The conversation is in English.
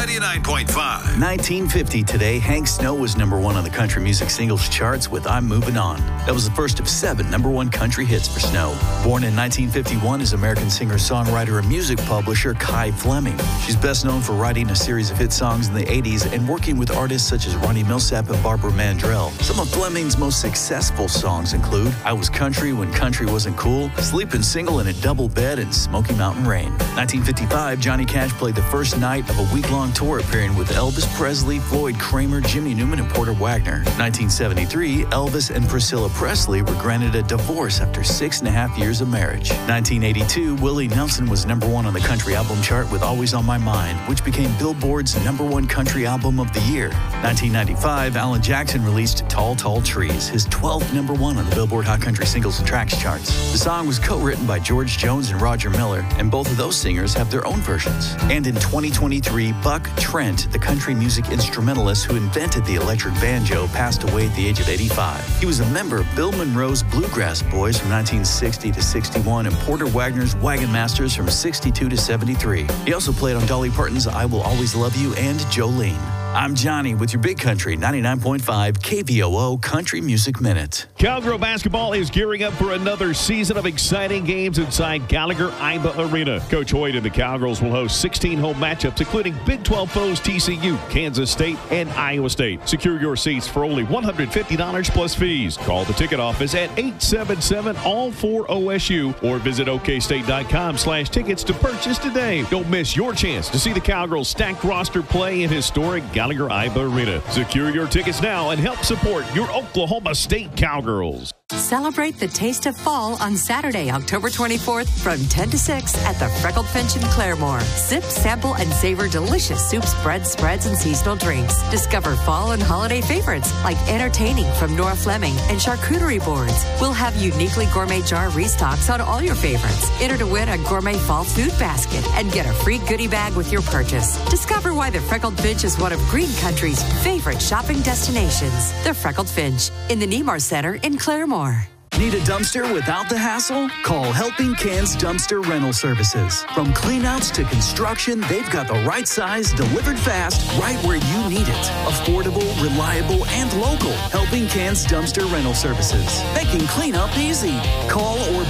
99.5. 1950 today, Hank Snow was #1 on the country music singles charts with I'm Moving On. That was the first of 7 #1 country hits for Snow. Born in 1951 is American singer-songwriter and music publisher Kai Fleming. She's best known for writing a series of hit songs in the 80s and working with artists such as Ronnie Milsap and Barbara Mandrell. Some of Fleming's most successful songs include I Was Country When Country Wasn't Cool, Sleepin' Single in a Double Bed, and Smoky Mountain Rain. 1955, Johnny Cash played the first night of a week-long tour appearing with Elvis Presley, Floyd Kramer, Jimmy Newman, and Porter Wagner. 1973, Elvis and Priscilla Presley were granted a divorce after 6.5 years of marriage. 1982, Willie Nelson was #1 on the country album chart with Always on My Mind, which became Billboard's #1 country album of the year. 1995, Alan Jackson released Tall, Tall Trees, his 12th #1 on the Billboard Hot Country Singles and Tracks charts. The song was co-written by George Jones and Roger Miller, and both of those singers have their own versions. And in 2023, Buck Trent, the country music instrumentalist who invented the electric banjo, passed away at the age of 85. He was a member of Bill Monroe's Bluegrass Boys from 1960 to 61 and Porter Wagner's Wagon Masters from 62 to 73. He also played on Dolly Parton's I Will Always Love You and Jolene. I'm Johnny with your Big Country 99.5 KVOO Country Music Minute. Cowgirl basketball is gearing up for another season of exciting games inside Gallagher-Iba Arena. Coach Hoyt and the Cowgirls will host 16 home matchups, including Big 12 foes TCU, Kansas State, and Iowa State. Secure your seats for only $150 plus fees. Call the ticket office at 877-ALL4OSU or visit okstate.com/tickets to purchase today. Don't miss your chance to see the Cowgirls' stacked roster play in historic Gallagher-Iba Arena. Secure your tickets now and help support your Oklahoma State Cowgirls. Celebrate the taste of fall on Saturday, October 24th from 10 to 6 at the Freckled Finch in Claremore. Sip, sample, and savor delicious soups, breads, spreads, and seasonal drinks. Discover fall and holiday favorites like Entertaining from Nora Fleming and charcuterie boards. We'll have uniquely gourmet jar restocks on all your favorites. Enter to win a gourmet fall food basket and get a free goodie bag with your purchase. Discover why the Freckled Finch is one of Green Country's favorite shopping destinations. The Freckled Finch in the Nemar Center in Claremore. Need a dumpster without the hassle? Call Helping Cans Dumpster Rental Services. From cleanouts to construction, they've got the right size, delivered fast, right where you need it. Affordable, reliable, and local. Helping Cans Dumpster Rental Services. Making cleanup easy. Call or